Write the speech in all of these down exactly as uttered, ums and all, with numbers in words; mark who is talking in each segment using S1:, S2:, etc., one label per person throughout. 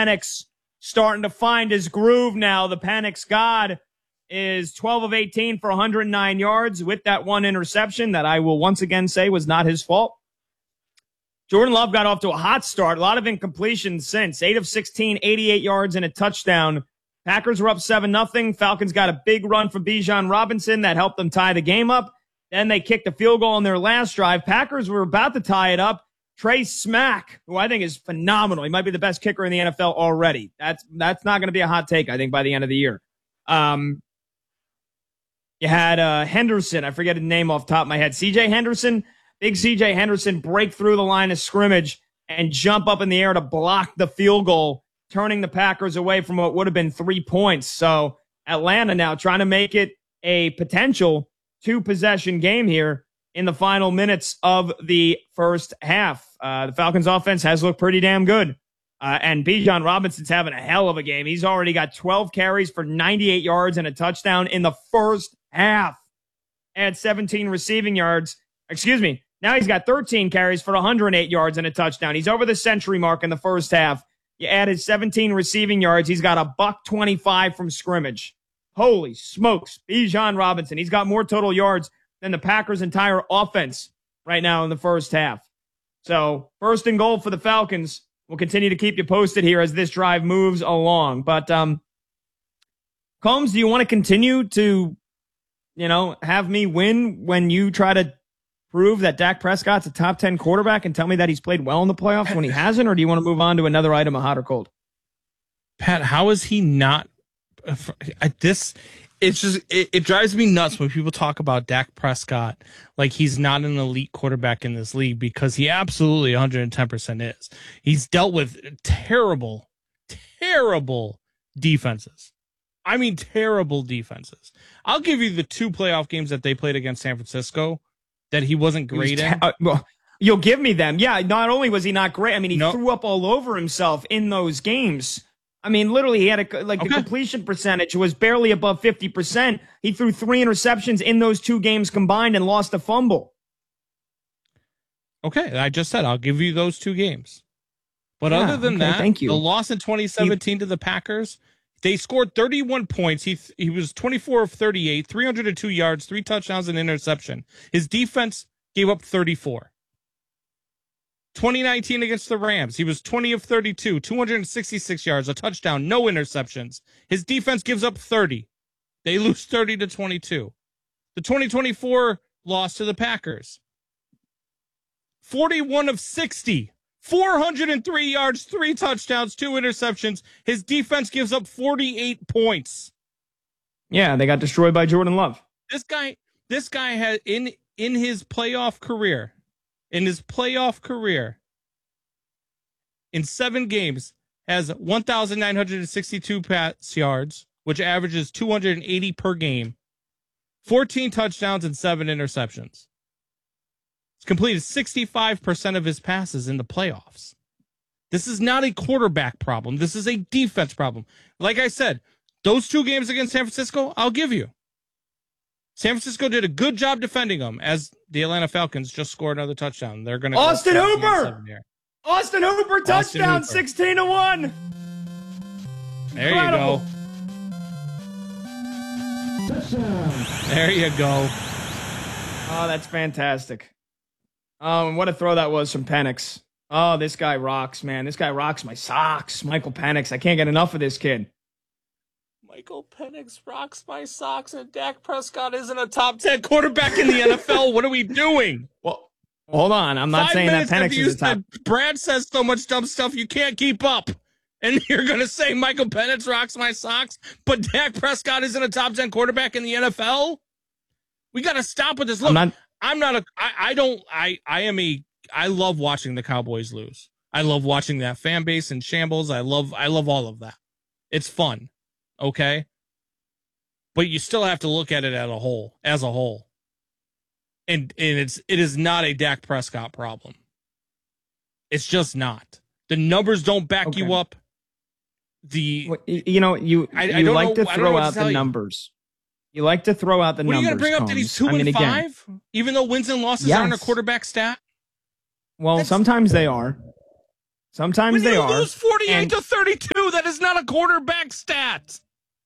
S1: Penix starting to find his groove now. The Penix God is twelve of eighteen for one hundred nine yards with that one interception that I will once again say was not his fault. Jordan Love got off to a hot start. A lot of incompletions since. eight of sixteen, eighty-eight yards and a touchdown. Packers were up seven nothing. Falcons got a big run from Bijan Robinson that helped them tie the game up. Then they kicked a field goal on their last drive. Packers were about to tie it up. Trey Smack, who I think is phenomenal. He might be the best kicker in the N F L already. That's that's not going to be a hot take, I think, by the end of the year. Um, you had uh, Henderson. I forget his name off the top of my head. C J Henderson. Big C J Henderson break through the line of scrimmage and jump up in the air to block the field goal, turning the Packers away from what would have been three points. So Atlanta now trying to make it a potential two-possession game here in the final minutes of the first half. Uh, the Falcons offense has looked pretty damn good. Uh, and Bijan Robinson's having a hell of a game. He's already got twelve carries for ninety-eight yards and a touchdown in the first half. Had seventeen receiving yards. Excuse me. Now he's got thirteen carries for one hundred eight yards and a touchdown. He's over the century mark in the first half. You added seventeen receiving yards. He's got a buck twenty-five from scrimmage. Holy smokes. Bijan Robinson. He's got more total yards than the Packers' entire offense right now in the first half. So first and goal for the Falcons. We'll continue to keep you posted here as this drive moves along. But um, Combs, do you want to continue to, you know, have me win when you try to prove that Dak Prescott's a top ten quarterback and tell me that he's played well in the playoffs when he hasn't, or do you want to move on to another item of hot or cold?
S2: Pat, how is he not at this? It's just, it, it drives me nuts when people talk about Dak Prescott like he's not an elite quarterback in this league, because he absolutely one hundred ten percent is. He's dealt with terrible, terrible defenses. I mean, terrible defenses. I'll give you the two playoff games that they played against San Francisco that he wasn't great he was ta- in. Uh,
S1: well, you'll give me them. Yeah, not only was he not great, I mean, he
S2: nope.
S1: threw up all over himself in those games. I mean, literally, he had a, like
S2: okay.
S1: the completion percentage was barely above fifty percent. He threw three interceptions in those two games combined and lost a fumble.
S2: Okay, I just said I'll give you those two games. But yeah, other than
S1: okay,
S2: that,
S1: thank you.
S2: The loss in twenty seventeen he, to the Packers, they scored thirty-one points. He he was twenty-four of thirty-eight, three hundred two yards, three touchdowns, and interception. His defense gave up thirty-four. twenty nineteen against the Rams, he was twenty of thirty-two, two hundred sixty-six yards, a touchdown, no interceptions. His defense gives up thirty. They lose thirty to twenty-two. The twenty twenty-four loss to the Packers, forty-one of sixty, four hundred three yards, three touchdowns, two interceptions. His defense gives up forty-eight points.
S1: Yeah, they got destroyed by Jordan Love.
S2: This guy, this guy had in in his playoff career. In his playoff career, in seven games, has one thousand nine hundred sixty-two pass yards, which averages two hundred eighty per game, fourteen touchdowns, and seven interceptions. He's completed sixty-five percent of his passes in the playoffs. This is not a quarterback problem. This is a defense problem. Like I said, those two games against San Francisco, I'll give you. San Francisco did a good job defending them, as the Atlanta Falcons just scored another touchdown. They're going to
S1: Austin Hooper. Austin Hooper touchdown, Austin Hooper. sixteen to one.
S2: There
S1: Incredible.
S2: you go. There you go.
S1: Oh, that's fantastic. Um, what a throw that was from Penix. Oh, this guy rocks, man. This guy rocks my socks. Michael Penix. I can't get enough of this kid.
S2: Michael Penix rocks my socks, and Dak Prescott isn't a top ten quarterback in the N F L. What are we doing?
S1: Well, hold on. I'm not
S2: Five
S1: saying that Penix is a top.
S2: Brad says so much dumb stuff you can't keep up. And you're going to say Michael Penix rocks my socks, but Dak Prescott isn't a top ten quarterback in the N F L? We got to stop with this. Look, I'm not, I'm not a, I, I don't, I, I am a, I love watching the Cowboys lose. I love watching that fan base in shambles. I love, I love all of that. It's fun. Okay, but you still have to look at it as a whole, as a whole, and and it's it is not a Dak Prescott problem. It's just not. The numbers don't back okay. you up. The
S1: well, you know you
S2: I,
S1: you
S2: I don't
S1: like
S2: know,
S1: to throw out
S2: to
S1: the
S2: you.
S1: numbers. You like to throw out the
S2: what
S1: numbers.
S2: Are you going to bring
S1: Combs?
S2: up that he's two
S1: I mean,
S2: and
S1: again,
S2: five, even though wins and losses
S1: yes.
S2: aren't a quarterback stat?
S1: Well,
S2: That's,
S1: sometimes they are. Sometimes
S2: when
S1: they
S2: you
S1: are.
S2: lose forty-eight
S1: and,
S2: to thirty-two, that is not a quarterback stat.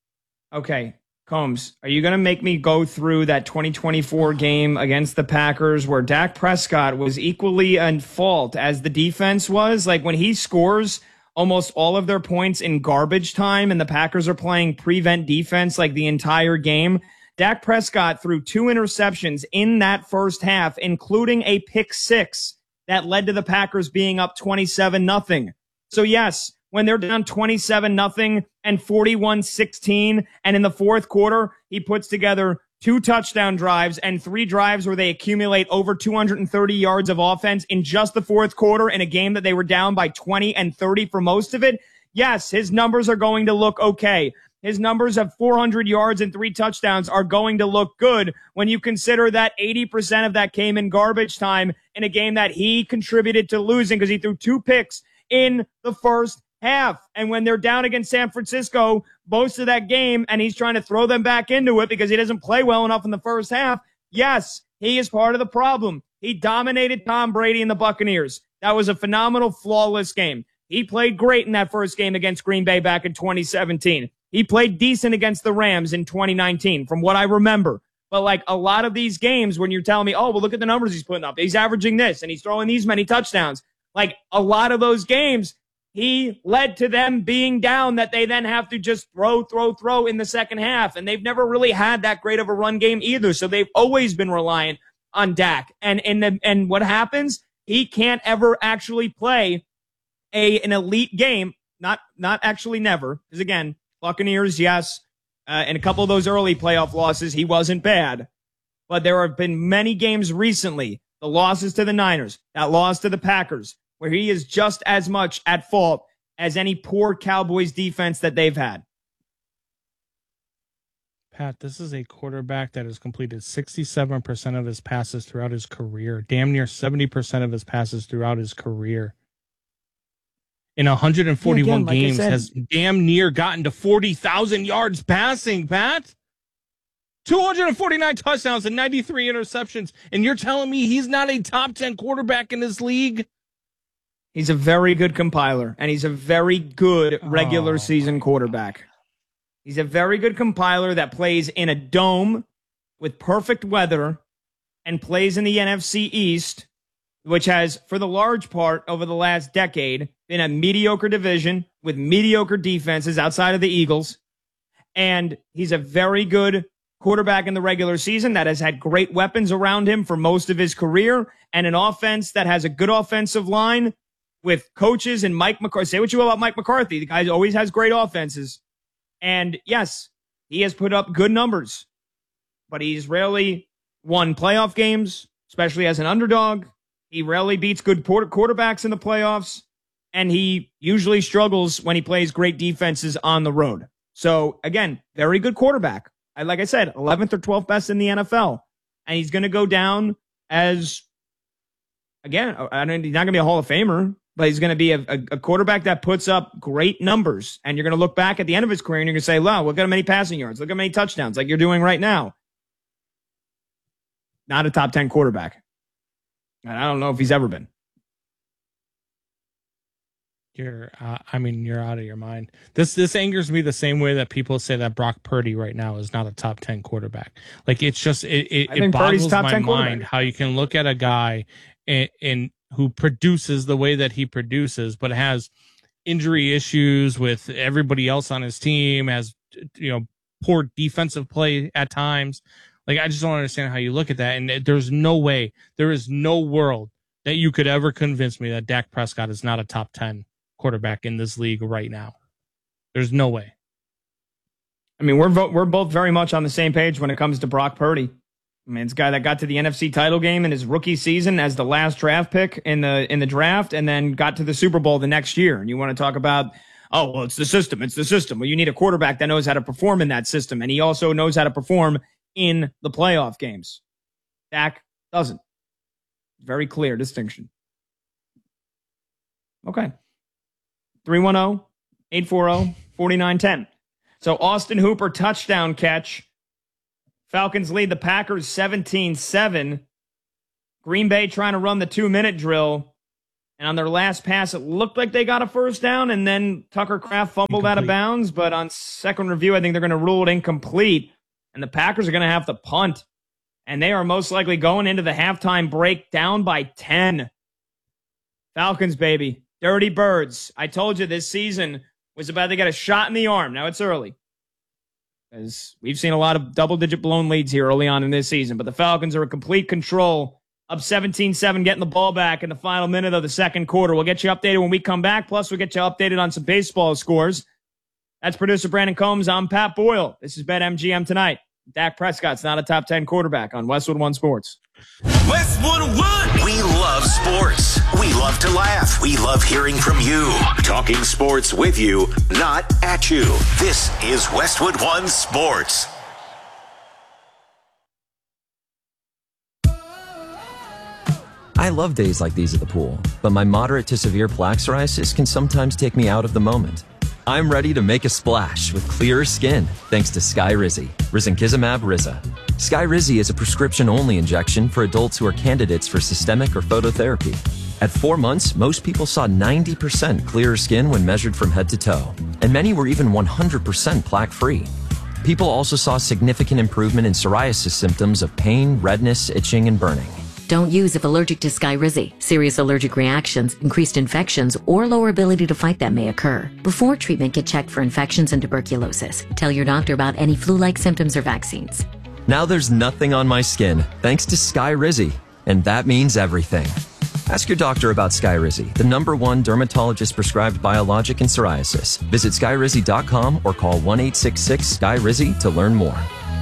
S1: Okay, Combs, are you going to make me go through that twenty twenty-four game against the Packers where Dak Prescott was equally in fault as the defense was? Like when he scores almost all of their points in garbage time and the Packers are playing prevent defense like the entire game, Dak Prescott threw two interceptions in that first half, including a pick six that led to the Packers being up twenty-seven nothing. So yes, when they're down twenty-seven nothing and forty-one sixteen, and in the fourth quarter, he puts together two touchdown drives and three drives where they accumulate over two hundred thirty yards of offense in just the fourth quarter in a game that they were down by twenty and thirty for most of it. Yes, his numbers are going to look okay. His numbers of four hundred yards and three touchdowns are going to look good when you consider that eighty percent of that came in garbage time in a game that he contributed to losing because he threw two picks in the first half. And when they're down against San Francisco most of that game and he's trying to throw them back into it because he doesn't play well enough in the first half, yes, he is part of the problem. He dominated Tom Brady and the Buccaneers. That was a phenomenal, flawless game. He played great in that first game against Green Bay back in twenty seventeen. He played decent against the Rams in twenty nineteen, from what I remember. But like a lot of these games, when you're telling me, oh, well, look at the numbers he's putting up. He's averaging this and he's throwing these many touchdowns. Like a lot of those games, he led to them being down that they then have to just throw, throw, throw in the second half. And they've never really had that great of a run game either. So they've always been reliant on Dak. And and the, and what happens? He can't ever actually play a an elite game. Not not actually never. Because again, Buccaneers, yes. Uh, and a couple of those early playoff losses, he wasn't bad. But there have been many games recently, the losses to the Niners, that loss to the Packers, where he is just as much at fault as any poor Cowboys defense that they've had.
S2: Pat, this is a quarterback that has completed sixty-seven percent of his passes throughout his career, damn near seventy percent of his passes throughout his career. In one hundred forty-one yeah, again, games, like has damn near gotten to forty thousand yards passing, Pat. two hundred forty-nine touchdowns and ninety-three interceptions, and you're telling me he's not a top ten quarterback in this league?
S1: He's a very good compiler, and he's a very good regular oh, season quarterback. He's a very good compiler that plays in a dome with perfect weather and plays in the N F C East, which has, for the large part over the last decade, been a mediocre division with mediocre defenses outside of the Eagles. And he's a very good quarterback in the regular season that has had great weapons around him for most of his career, and an offense that has a good offensive line with coaches and Mike McCarthy. Say what you will about Mike McCarthy. The guy always has great offenses. And yes, he has put up good numbers, but he's rarely won playoff games, especially as an underdog. He rarely beats good quarterbacks in the playoffs, and he usually struggles when he plays great defenses on the road. So again, very good quarterback. I, like I said, eleventh or twelfth best in the N F L. And he's going to go down as, again, I don't, he's not going to be a Hall of Famer, but he's going to be a, a, a quarterback that puts up great numbers. And you're going to look back at the end of his career and you're going to say, wow, look at how many passing yards. Look at how many touchdowns, like you're doing right now. Not a top ten quarterback. And I don't know if he's ever been.
S2: You're, uh, I mean, you're out of your mind. This this angers me the same way that people say that Brock Purdy right now is not a top ten quarterback. Like it's just it it, it boggles my mind how you can look at a guy and, and who produces the way that he produces, but has injury issues with everybody else on his team, has you know poor defensive play at times. Like I just don't understand how you look at that. And there's no way, there is no world that you could ever convince me that Dak Prescott is not a top ten quarterback in this league right now. There's no way.
S1: I mean, we're vo- we're both very much on the same page when it comes to Brock Purdy. I mean, it's a guy that got to the N F C title game in his rookie season as the last draft pick in the in the draft, and then got to the Super Bowl the next year. And you want to talk about, oh, well, it's the system. It's the system. Well, you need a quarterback that knows how to perform in that system, and he also knows how to perform in the playoff games. Dak doesn't. Very clear distinction. Okay. three one zero, eight four zero, four nine one zero. So Austin Hooper touchdown catch. Falcons lead the Packers seventeen seven. Green Bay trying to run the two-minute drill. And on their last pass, it looked like they got a first down, and then Tucker Kraft fumbled incomplete. Out of bounds. But on second review, I think they're going to rule it incomplete. And the Packers are going to have to punt. And they are most likely going into the halftime break down by ten. Falcons, baby. Dirty Birds. I told you this season was about to get a shot in the arm. Now it's early, because we've seen a lot of double-digit blown leads here early on in this season. But the Falcons are in complete control, up seventeen seven, getting the ball back in the final minute of the second quarter. We'll get you updated when we come back. Plus, we'll get you updated on some baseball scores. That's producer Brandon Combs. I'm Pat Boyle. This is BetMGM Tonight. Dak Prescott's not a top ten quarterback on Westwood One Sports.
S3: Westwood One! We love sports. We love to laugh. We love hearing from you. Talking sports with you, not at you. This is Westwood One Sports.
S4: I love days like these at the pool, but my moderate to severe plaque psoriasis can sometimes take me out of the moment. I'm ready to make a splash with clearer skin thanks to Skyrizi, risankizumab Riza. Skyrizi is a prescription-only injection for adults who are candidates for systemic or phototherapy. At four months, most people saw ninety percent clearer skin when measured from head to toe, and many were even one hundred percent plaque-free. People also saw significant improvement in psoriasis symptoms of pain, redness, itching, and burning.
S5: Don't use if allergic to Skyrizi. Serious allergic reactions, increased infections, or lower ability to fight them may occur. Before treatment, get checked for infections and tuberculosis. Tell your doctor about any flu-like symptoms or vaccines.
S4: Now there's nothing on my skin thanks to Skyrizi, and that means everything. Ask your doctor about Skyrizi, the number one dermatologist-prescribed biologic in psoriasis. Visit skyrizi dot com or call one eight six six Skyrizi to learn more.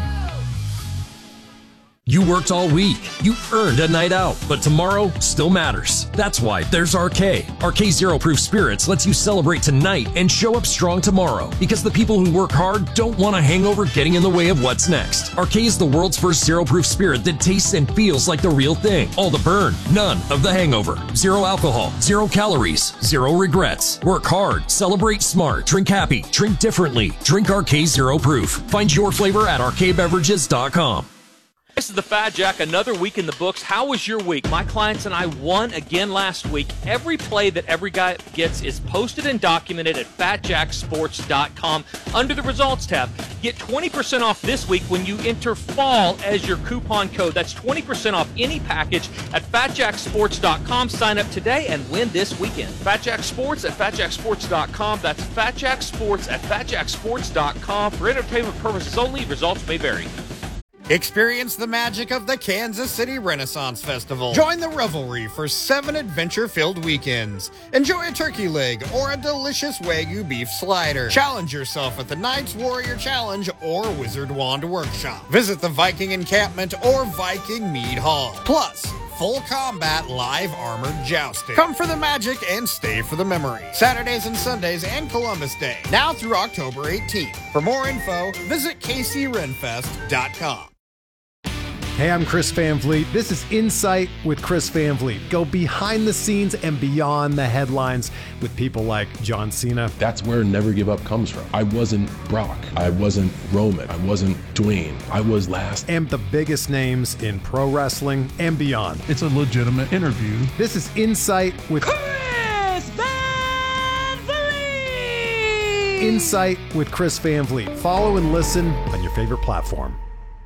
S6: You worked all week. You earned a night out, but tomorrow still matters. That's why there's R K. R K Zero Proof Spirits lets you celebrate tonight and show up strong tomorrow, because the people who work hard don't want a hangover getting in the way of what's next. R K is the world's first zero proof spirit that tastes and feels like the real thing. All the burn, none of the hangover. Zero alcohol, zero calories, zero regrets. Work hard, celebrate smart, drink happy, drink differently. Drink R K Zero Proof. Find your flavor at R K beverages dot com.
S7: This is the Fat Jack, another week in the books. How was your week? My clients and I won again last week. Every play that every guy gets is posted and documented at fat jack sports dot com under the results tab. Get twenty percent off this week when you enter fall as your coupon code. That's twenty percent off any package at fat jack sports dot com. Sign up today and win this weekend. Fat Jack Sports at fat jack sports dot com. That's Fat Jack Sports at fat jack sports dot com. For entertainment purposes only, results may vary.
S8: Experience the magic of the Kansas City Renaissance Festival. Join the revelry for seven adventure-filled weekends. Enjoy a turkey leg or a delicious Wagyu beef slider. Challenge yourself at the Knights Warrior Challenge or Wizard Wand Workshop. Visit the Viking Encampment or Viking Mead Hall. Plus, full combat live armored jousting. Come for the magic and stay for the memory. Saturdays and Sundays and Columbus Day. Now through October eighteenth. For more info, visit k c renfest dot com.
S9: Hey, I'm Chris Van Vliet. This is Insight with Chris Van Vliet. Go behind the scenes and beyond the headlines with people like John Cena.
S10: That's where Never Give Up comes from. I wasn't Brock. I wasn't Roman. I wasn't Dwayne. I was last.
S9: And the biggest names in pro wrestling and beyond.
S11: It's a legitimate interview.
S9: This is Insight with
S12: Chris Van Vliet.
S9: Insight with Chris Van Vliet. Follow and listen on your favorite platform.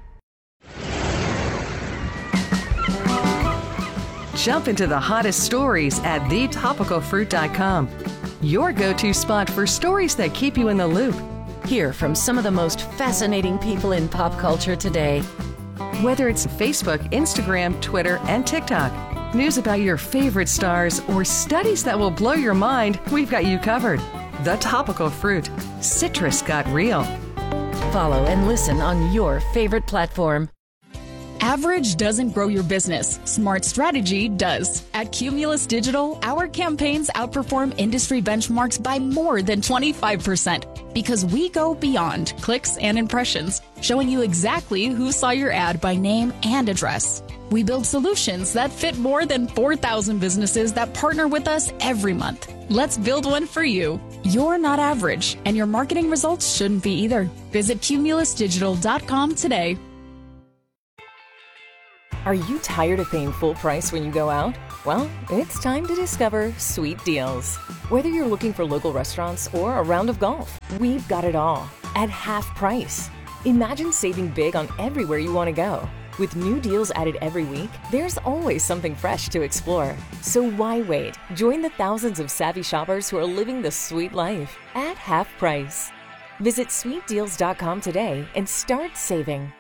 S13: Jump into the hottest stories at the topical fruit dot com. Your go-to spot for stories that keep you in the loop.
S14: Hear from some of the most fascinating people in pop culture today.
S13: Whether it's Facebook, Instagram, Twitter, and TikTok, news about your favorite stars, or studies that will blow your mind, we've got you covered. The Topical Fruit. Citrus got real.
S14: Follow and listen on your favorite platform.
S15: Average doesn't grow your business. Smart strategy does. At Cumulus Digital, our campaigns outperform industry benchmarks by more than twenty-five percent because we go beyond clicks and impressions, showing you exactly who saw your ad by name and address. We build solutions that fit more than four thousand businesses that partner with us every month. Let's build one for you. You're not average, and your marketing results shouldn't be either. Visit cumulus digital dot com today.
S16: Are you tired of paying full price when you go out?
S13: Well, it's time to discover Sweet Deals. Whether you're looking for local restaurants or a round of golf, we've got it all at half price. Imagine saving big on everywhere you want to go. With new deals added every week, there's always something fresh to explore. So why wait? Join the thousands of savvy shoppers who are living the sweet life at half price. Visit sweet deals dot com today and start saving.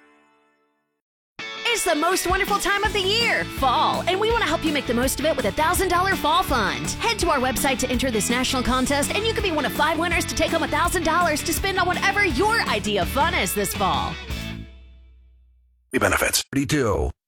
S11: It's the most wonderful time of the year, fall, and we want to help you make the most of it with a one thousand dollars Fall Fund. Head to our website to enter this national contest, and you could be one of five winners to take home one thousand dollars to spend on whatever your idea of fun is this fall.
S3: Benefits.
S6: thirty-two.